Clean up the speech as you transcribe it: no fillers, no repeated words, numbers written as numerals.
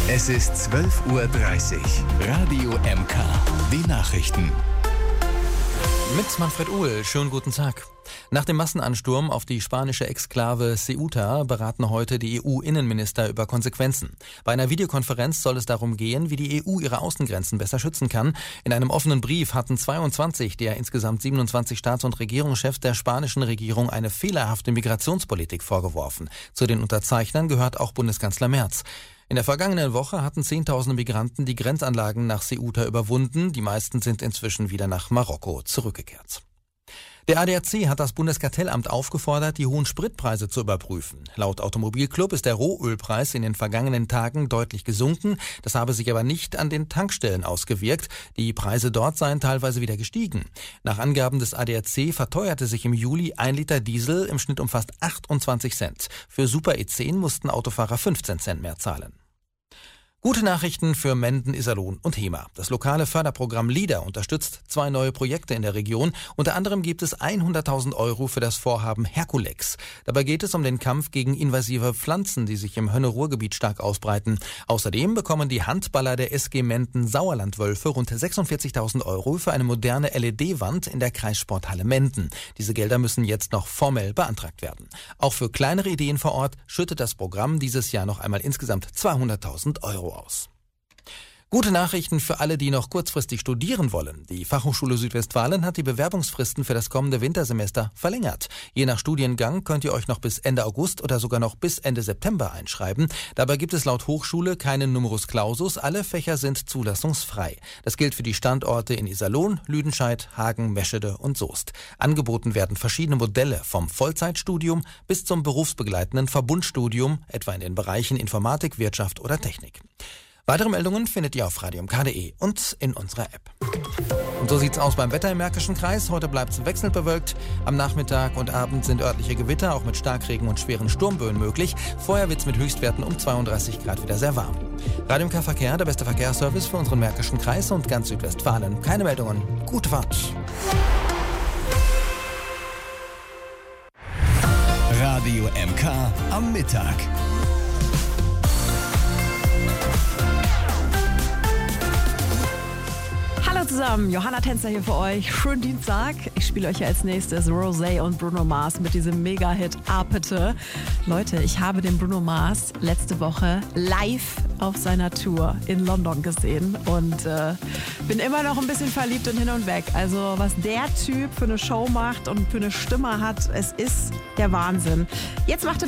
Es ist 12:30 Uhr. Radio MK. Die Nachrichten. Mit Manfred Uhl, schönen guten Tag. Nach dem Massenansturm auf die spanische Exklave Ceuta beraten heute die EU-Innenminister über Konsequenzen. Bei einer Videokonferenz soll es darum gehen, wie die EU ihre Außengrenzen besser schützen kann. In einem offenen Brief hatten 22 der insgesamt 27 Staats- und Regierungschefs der spanischen Regierung eine fehlerhafte Migrationspolitik vorgeworfen. Zu den Unterzeichnern gehört auch Bundeskanzler Merz. In der vergangenen Woche hatten Zehntausende Migranten die Grenzanlagen nach Ceuta überwunden. Die meisten sind inzwischen wieder nach Marokko zurückgekehrt. Der ADAC hat das Bundeskartellamt aufgefordert, die hohen Spritpreise zu überprüfen. Laut Automobilclub ist der Rohölpreis in den vergangenen Tagen deutlich gesunken. Das habe sich aber nicht an den Tankstellen ausgewirkt. Die Preise dort seien teilweise wieder gestiegen. Nach Angaben des ADAC verteuerte sich im Juli 1 Liter Diesel im Schnitt um fast 28 Cent. Für Super E10 mussten Autofahrer 15 Cent mehr zahlen. Gute Nachrichten für Menden, Iserlohn und Hemer. Das lokale Förderprogramm LEADER unterstützt 2 neue Projekte in der Region. Unter anderem gibt es 100.000 € für das Vorhaben Herkulex. Dabei geht es um den Kampf gegen invasive Pflanzen, die sich im Hönne-Ruhr-Gebiet stark ausbreiten. Außerdem bekommen die Handballer der SG Menden Sauerlandwölfe rund 46.000 € für eine moderne LED-Wand in der Kreissporthalle Menden. Diese Gelder müssen jetzt noch formell beantragt werden. Auch für kleinere Ideen vor Ort schüttet das Programm dieses Jahr noch einmal insgesamt 200.000 € aus. Gute Nachrichten für alle, die noch kurzfristig studieren wollen. Die Fachhochschule Südwestfalen hat die Bewerbungsfristen für das kommende Wintersemester verlängert. Je nach Studiengang könnt ihr euch noch bis Ende August oder sogar noch bis Ende September einschreiben. Dabei gibt es laut Hochschule keinen Numerus Clausus. Alle Fächer sind zulassungsfrei. Das gilt für die Standorte in Iserlohn, Lüdenscheid, Hagen, Meschede und Soest. Angeboten werden verschiedene Modelle vom Vollzeitstudium bis zum berufsbegleitenden Verbundstudium, etwa in den Bereichen Informatik, Wirtschaft oder Technik. Weitere Meldungen findet ihr auf radiomk.de und in unserer App. Und so sieht's aus beim Wetter im Märkischen Kreis. Heute bleibt's wechselnd bewölkt. Am Nachmittag und Abend sind örtliche Gewitter, auch mit Starkregen und schweren Sturmböen möglich. Vorher wird's mit Höchstwerten um 32 Grad wieder sehr warm. Radio MK Verkehr, der beste Verkehrsservice für unseren Märkischen Kreis und ganz Südwestfalen. Keine Meldungen. Gute Fahrt. Radio MK am Mittag. Hallo zusammen, Johanna Tänzer hier für euch. Schönen Dienstag. Ich spiele euch hier als nächstes Rosé und Bruno Mars mit diesem Mega-Hit Apete. Leute, ich habe den Bruno Mars letzte Woche live auf seiner Tour in London gesehen und bin immer noch ein bisschen verliebt und hin und weg. Also was der Typ für eine Show macht und für eine Stimme hat, es ist der Wahnsinn. Jetzt macht er